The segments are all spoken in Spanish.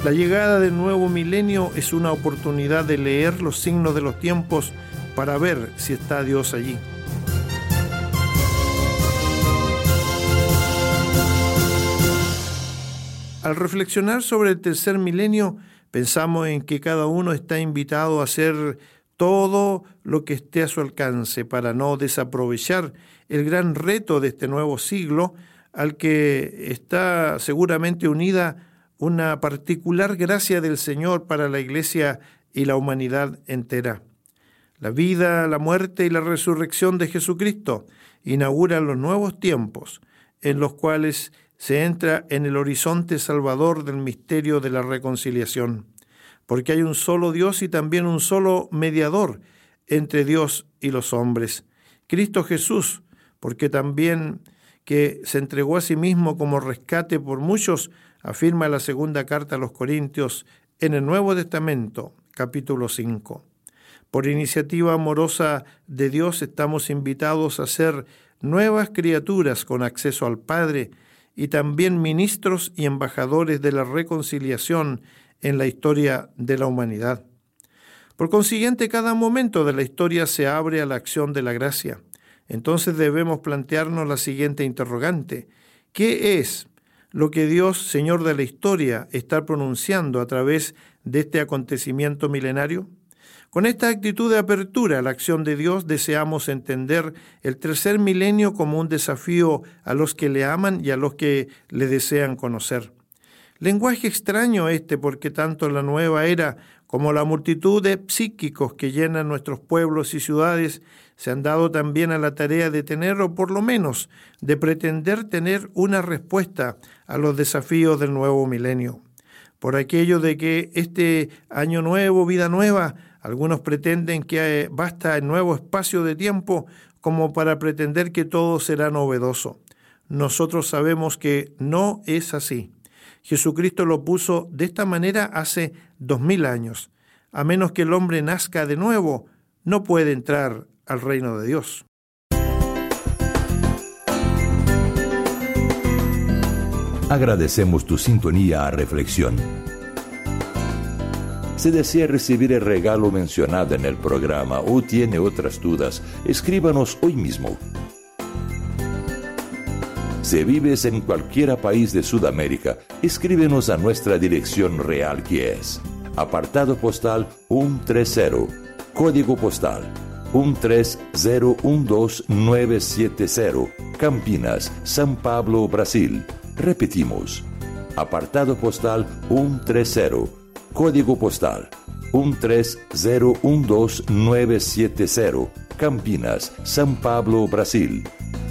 La llegada del nuevo milenio es una oportunidad de leer los signos de los tiempos para ver si está Dios allí. Al reflexionar sobre el tercer milenio, pensamos en que cada uno está invitado a hacer todo lo que esté a su alcance para no desaprovechar el gran reto de este nuevo siglo, al que está seguramente unida una particular gracia del Señor para la Iglesia y la humanidad entera. La vida, la muerte y la resurrección de Jesucristo inauguran los nuevos tiempos, en los cuales se entra en el horizonte salvador del misterio de la reconciliación, porque hay un solo Dios y también un solo mediador entre Dios y los hombres, Cristo Jesús, porque también que se entregó a sí mismo como rescate por muchos, afirma la segunda carta a los Corintios en el Nuevo Testamento, capítulo 5. Por iniciativa amorosa de Dios estamos invitados a ser nuevas criaturas con acceso al Padre y también ministros y embajadores de la reconciliación en la historia de la humanidad. Por consiguiente, cada momento de la historia se abre a la acción de la gracia. Entonces debemos plantearnos la siguiente interrogante: ¿qué es lo que Dios, Señor de la historia, está pronunciando a través de este acontecimiento milenario? Con esta actitud de apertura a la acción de Dios, deseamos entender el tercer milenio como un desafío a los que le aman y a los que le desean conocer. Lenguaje extraño este, porque tanto la nueva era como la multitud de psíquicos que llenan nuestros pueblos y ciudades se han dado también a la tarea de tener, o por lo menos de pretender tener, una respuesta a los desafíos del nuevo milenio. Por aquello de que este año nuevo, vida nueva, algunos pretenden que basta el nuevo espacio de tiempo como para pretender que todo será novedoso. Nosotros sabemos que no es así. Jesucristo lo puso de esta manera hace 2000 años. A menos que el hombre nazca de nuevo, no puede entrar al reino de Dios. Agradecemos tu sintonía a Reflexión. Si desea recibir el regalo mencionado en el programa o tiene otras dudas, escríbanos hoy mismo. Si vives en cualquier país de Sudamérica, escríbenos a nuestra dirección real, que es apartado postal 130, código postal 13012970, Campinas, São Paulo, Brasil. Repetimos, apartado postal 130, código postal 13012970, Campinas, São Paulo, Brasil.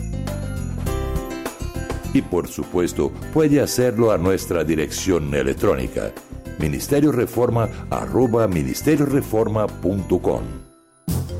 Y por supuesto, puede hacerlo a nuestra dirección electrónica, ministerioreforma@ministerioreforma.com.